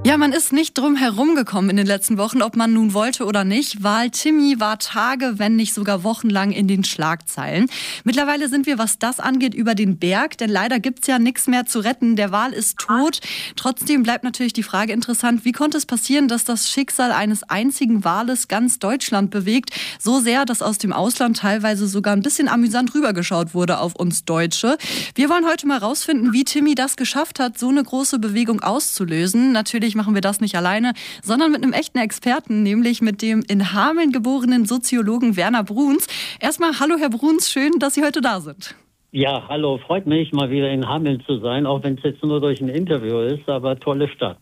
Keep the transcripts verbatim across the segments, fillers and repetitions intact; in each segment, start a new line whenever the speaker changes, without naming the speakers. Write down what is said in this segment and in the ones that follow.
Ja, man ist nicht drum herum gekommen in den letzten Wochen, ob man nun wollte oder nicht. Wahl-Timmy war Tage, wenn nicht sogar wochenlang in den Schlagzeilen. Mittlerweile sind wir, was das angeht, über den Berg, denn leider gibt's ja nichts mehr zu retten. Der Wal ist tot. Trotzdem bleibt natürlich die Frage interessant, wie konnte es passieren, dass das Schicksal eines einzigen Wales ganz Deutschland bewegt? So sehr, dass aus dem Ausland teilweise sogar ein bisschen amüsant rübergeschaut wurde auf uns Deutsche. Wir wollen heute mal rausfinden, wie Timmy das geschafft hat, so eine große Bewegung auszulösen. Natürlich machen wir das nicht alleine, sondern mit einem echten Experten, nämlich mit dem in Hameln geborenen Soziologen Werner Bruns. Erstmal, hallo Herr Bruns, schön, dass Sie heute da sind.
Ja, hallo, freut mich, mal wieder in Hameln zu sein, auch wenn es jetzt nur durch ein Interview ist, aber tolle Stadt.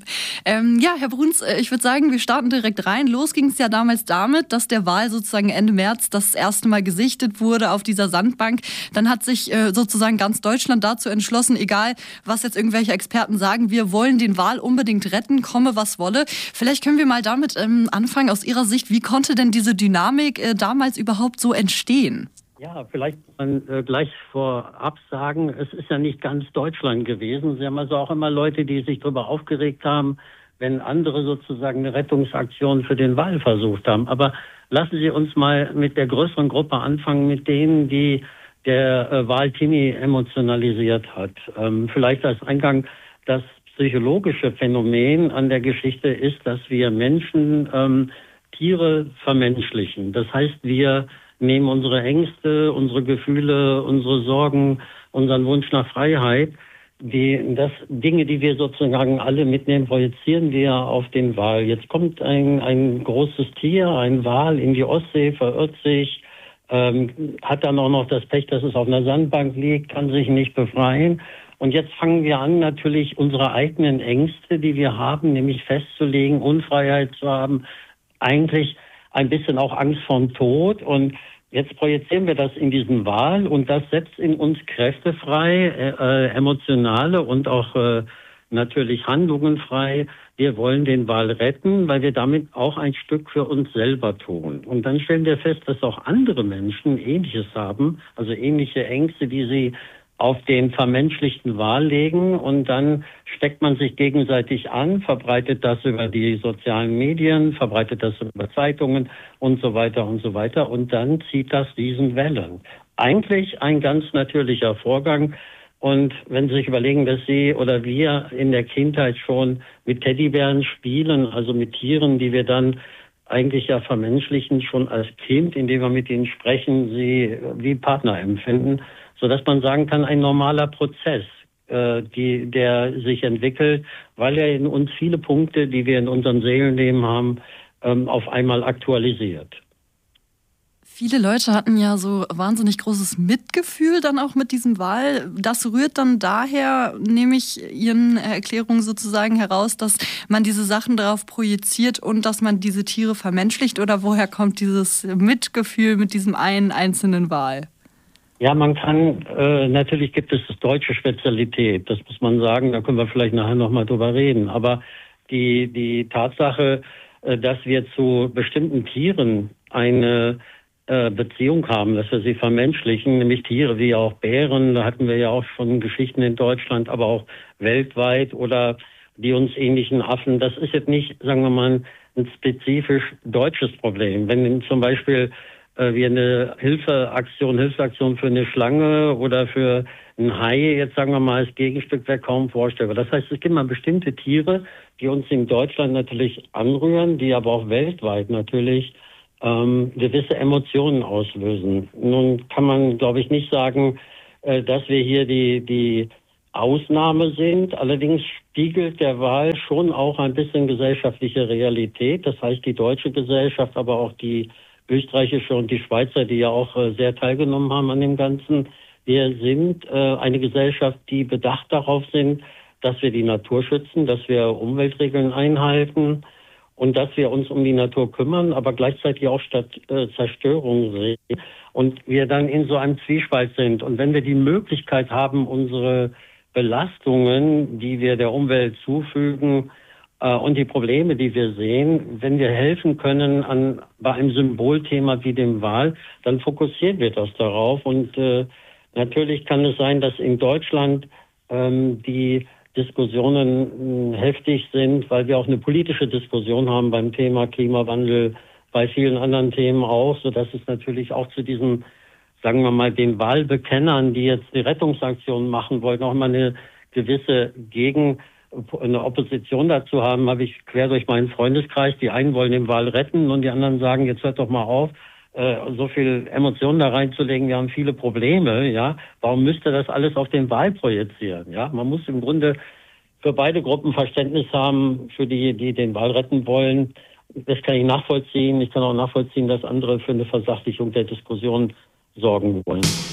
ähm, ja, Herr Bruns, ich würde sagen, wir starten direkt rein. Los ging es ja damals damit, dass der Wal sozusagen Ende März das erste Mal gesichtet wurde auf dieser Sandbank. Dann hat sich äh, sozusagen ganz Deutschland dazu entschlossen, egal was jetzt irgendwelche Experten sagen, wir wollen den Wal unbedingt retten, komme was wolle. Vielleicht können wir mal damit ähm, anfangen, aus Ihrer Sicht, wie konnte denn diese Dynamik äh, damals überhaupt so entstehen?
Ja, vielleicht kann man äh, gleich vorab sagen, es ist ja nicht ganz Deutschland gewesen. Sie haben also auch immer Leute, die sich darüber aufgeregt haben, wenn andere sozusagen eine Rettungsaktion für den Wal versucht haben. Aber lassen Sie uns mal mit der größeren Gruppe anfangen, mit denen, die der äh, Wal Timmy emotionalisiert hat. Ähm, vielleicht als Eingang, das psychologische Phänomen an der Geschichte ist, dass wir Menschen ähm, Tiere vermenschlichen. Das heißt, wir nehmen unsere Ängste, unsere Gefühle, unsere Sorgen, unseren Wunsch nach Freiheit, die das Dinge, die wir sozusagen alle mitnehmen, projizieren wir auf den Wal. Jetzt kommt ein, ein großes Tier, ein Wal in die Ostsee, verirrt sich, ähm, hat dann auch noch das Pech, dass es auf einer Sandbank liegt, kann sich nicht befreien. Und jetzt fangen wir an, natürlich unsere eigenen Ängste, die wir haben, nämlich festzulegen, Unfreiheit zu haben, eigentlich ein bisschen auch Angst vorm Tod, und jetzt projizieren wir das in diesen Wal und das setzt in uns Kräfte frei, äh, emotionale und auch äh, natürlich Handlungen frei. Wir wollen den Wal retten, weil wir damit auch ein Stück für uns selber tun. Und dann stellen wir fest, dass auch andere Menschen Ähnliches haben, also ähnliche Ängste, die sie auf den vermenschlichten Wal legen, und dann steckt man sich gegenseitig an, verbreitet das über die sozialen Medien, verbreitet das über Zeitungen und so weiter und so weiter, und dann zieht das diesen Wellen. Eigentlich ein ganz natürlicher Vorgang, und wenn Sie sich überlegen, dass Sie oder wir in der Kindheit schon mit Teddybären spielen, also mit Tieren, die wir dann eigentlich ja vermenschlichen, schon als Kind, indem wir mit ihnen sprechen, sie wie Partner empfinden, sodass man sagen kann, ein normaler Prozess, äh, die, der sich entwickelt, weil er in uns viele Punkte, die wir in unserem Seelenleben haben, ähm, auf einmal aktualisiert.
Viele Leute hatten ja so wahnsinnig großes Mitgefühl dann auch mit diesem Wal. Das rührt dann daher, nehme ich Ihren Erklärungen sozusagen heraus, dass man diese Sachen darauf projiziert und dass man diese Tiere vermenschlicht, oder woher kommt dieses Mitgefühl mit diesem einen einzelnen Wal?
Ja, man kann, äh, natürlich gibt es das deutsche Spezialität, das muss man sagen, da können wir vielleicht nachher nochmal drüber reden. Aber die, die Tatsache, äh, dass wir zu bestimmten Tieren eine äh, Beziehung haben, dass wir sie vermenschlichen, nämlich Tiere wie auch Bären, da hatten wir ja auch schon Geschichten in Deutschland, aber auch weltweit, oder die uns ähnlichen Affen, das ist jetzt nicht, sagen wir mal, ein spezifisch deutsches Problem. Wenn zum Beispiel wir eine Hilfeaktion, Hilfsaktion für eine Schlange oder für einen Hai, jetzt sagen wir mal, als Gegenstück wäre kaum vorstellbar. Das heißt, es gibt mal bestimmte Tiere, die uns in Deutschland natürlich anrühren, die aber auch weltweit natürlich ähm, gewisse Emotionen auslösen. Nun kann man, glaube ich, nicht sagen, äh, dass wir hier die, die Ausnahme sind. Allerdings spiegelt der Wal schon auch ein bisschen gesellschaftliche Realität. Das heißt, die deutsche Gesellschaft, aber auch die österreichische und die Schweizer, die ja auch äh, sehr teilgenommen haben an dem Ganzen. Wir sind äh, eine Gesellschaft, die bedacht darauf sind, dass wir die Natur schützen, dass wir Umweltregeln einhalten und dass wir uns um die Natur kümmern, aber gleichzeitig auch statt äh, Zerstörung sehen. Und wir dann in so einem Zwiespalt sind. Und wenn wir die Möglichkeit haben, unsere Belastungen, die wir der Umwelt zufügen, und die Probleme, die wir sehen, wenn wir helfen können an bei einem Symbolthema wie dem Wal, dann fokussieren wir das darauf. Und äh, natürlich kann es sein, dass in Deutschland ähm, die Diskussionen heftig sind, weil wir auch eine politische Diskussion haben beim Thema Klimawandel, bei vielen anderen Themen auch, sodass es natürlich auch zu diesem, sagen wir mal, den Wahlbekennern, die jetzt die Rettungsaktion machen wollen, auch mal eine gewisse Gegen, eine Opposition dazu haben, habe ich quer durch meinen Freundeskreis. Die einen wollen den Wal retten und die anderen sagen, jetzt hört doch mal auf, so viel Emotionen da reinzulegen, wir haben viele Probleme, ja. Warum müsste das alles auf den Wal projizieren, ja? Man muss im Grunde für beide Gruppen Verständnis haben, für die, die den Wal retten wollen. Das kann ich nachvollziehen. Ich kann auch nachvollziehen, dass andere für eine Versachlichung der Diskussion sorgen wollen.